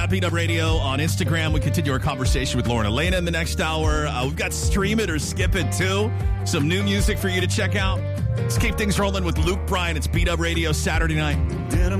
Beat-Up Radio on Instagram. We continue our conversation with Lauren Elena in the next hour. We've got Stream It or Skip It, too. Some new music for you to check out. Let's keep things rolling with Luke Bryan. It's Beat-Up Radio Saturday night.